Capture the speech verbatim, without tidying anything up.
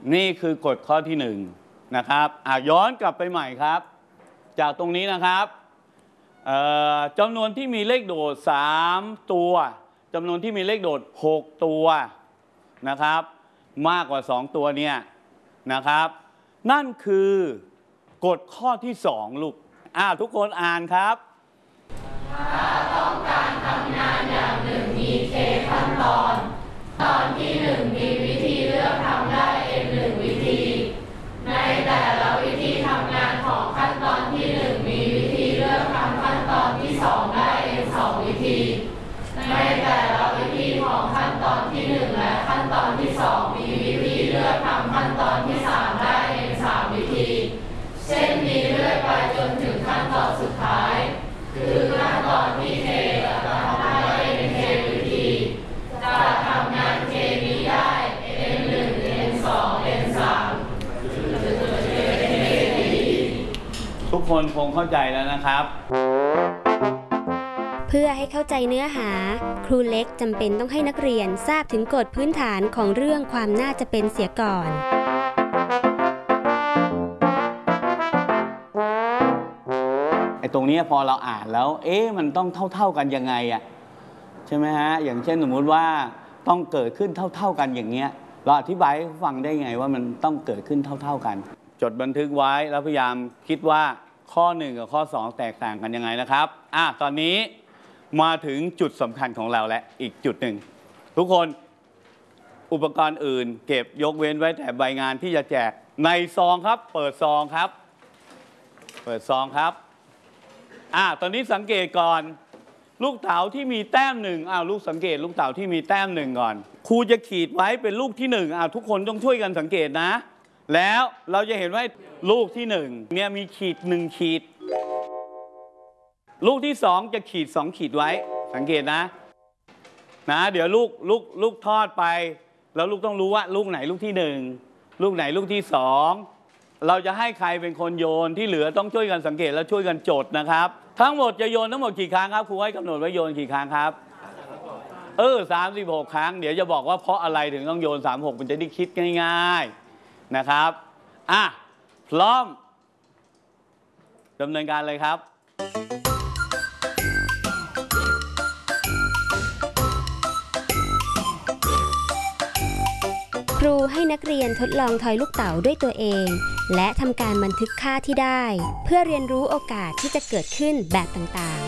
นี่คือกฎข้อที่หนึ่งนะครับอ่ะย้อนกลับไปใหม่ครับจากตรงนี้นะครับจำนวนที่มีเลขโดดสามตัวจำนวนที่มีเลขโดดหกตัวนะครับมากกว่าสองตัวเนี่ยนะครับนั่นคือกฎข้อที่สองลูกอ่าทุกคนอ่านครับถ้าต้องการทำงานอย่างหนึ่งมีเคขั้นตอนตอนที่หนึ่งมีวิธีเลือกทำได้เองหนึ่งวิธีในแต่ละวิธีทำงานของขั้นตอนที่หนึ่งมีวิธีเลือกทำขั้นตอนที่สองได้เองสองวิธีในแต่ละวิธีของขั้นตอนที่หนึ่งและขั้นตอนที่สองมีวิธีเลือกทำขั้นตอนที่สามได้เองสามวิธีเช่นนี้เรื่อยไปจนถึงขั้นตอนสุดท้ายคือขั้นตอนที่เคจะทำได้เองเควิธีจะทำงานเคนี้ได้เอ็นหนึ่งเอ็นสองเอ็นสามทุกคนคงเข้าใจแล้วนะครับเพื่อให้เข้าใจเนื้อหาครูเล็กจำเป็นต้องให้นักเรียนทราบถึงกฎพื้นฐานของเรื่องความน่าจะเป็นเสียก่อนไอ้ตรงนี้พอเราอ่านแล้วเอ๊ะมันต้องเท่าๆกันยังไงอะใช่ไหมฮะอย่างเช่นสมมุติว่าต้องเกิดขึ้นเท่าๆกันอย่างเงี้ยเราอธิบายให้ฟังได้ไงว่ามันต้องเกิดขึ้นเท่าๆกันจดบันทึกไว้แล้วพยายามคิดว่าข้อหนึ่งกับข้อสองแตกต่างกันยังไงนะครับอ่ะตอนนี้มาถึงจุดสำคัญของเราและอีกจุดหนึ่งทุกคนอุปกรณ์อื่นเก็บยกเว้นไว้แต่ใบงานที่จะแจกในซองครับเปิดซองครับเปิดซองครับอ่ะตอนนี้สังเกตก่อนลูกเต๋าที่มีแต้มหนึ่งอ้าวลูกสังเกตลูกเต๋าที่มีแต้มหนึ่งก่อนครูจะขีดไว้เป็นลูกที่หนึ่งอ้าวทุกคนต้องช่วยกันสังเกตนะแล้วเราจะเห็นว่าลูกที่หนึ่งเนี่ยมีขีดหนึ่งขีดลูกที่สองจะขีดสองขีดไว้สังเกตนะนะเดี๋ยวลูกลูกลูกทอดไปแล้วลูกต้องรู้ว่าลูกไหนลูกที่หนึ่งลูกไหนลูกที่สองเราจะให้ใครเป็นคนโยนที่เหลือต้องช่วยกันสังเกตแล้วช่วยกันจดนะครับทั้งหมดจะโยนทั้งหมดกี่ครั้งครับครูให้กำหนดไว้โยนกี่ครั้งครับเออสามสิบหกครั้งเดี๋ยวจะบอกว่าเพราะอะไรถึงต้องโยนสามหกมันจะได้คิดง่ายๆนะครับอ่ะพร้อมดำเนินการเลยครับครูให้นักเรียนทดลองทอยลูกเต๋าด้วยตัวเองและทำการบันทึกค่าที่ได้เพื่อเรียนรู้โอกาสที่จะเกิดขึ้นแบบต่างๆ